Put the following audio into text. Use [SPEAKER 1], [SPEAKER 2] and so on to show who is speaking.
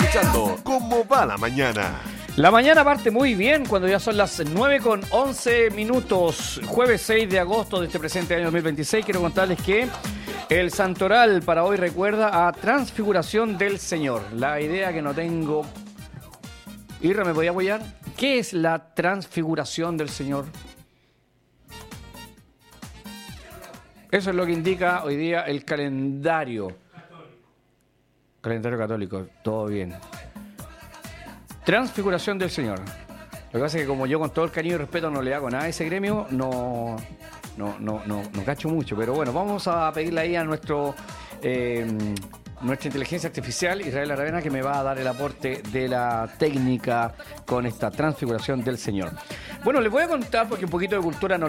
[SPEAKER 1] escuchando ¿Cómo va la mañana?
[SPEAKER 2] La mañana parte muy bien cuando ya son las 9:11. Jueves 6 de agosto de este presente año 2026. Quiero contarles que el santoral para hoy recuerda a Transfiguración del Señor. La idea que no tengo... Irra, ¿me podía apoyar? ¿Qué es la Transfiguración del Señor? Eso es lo que indica hoy día el calendario. Calendario católico, todo bien. Transfiguración del Señor. Lo que pasa es que como yo con todo el cariño y respeto no le hago nada a ese gremio, no cacho mucho. Pero bueno, vamos a pedirle ahí a nuestra inteligencia artificial, Israel Aravena, que me va a dar el aporte de la técnica con esta Transfiguración del Señor. Bueno, les voy a contar porque un poquito de cultura no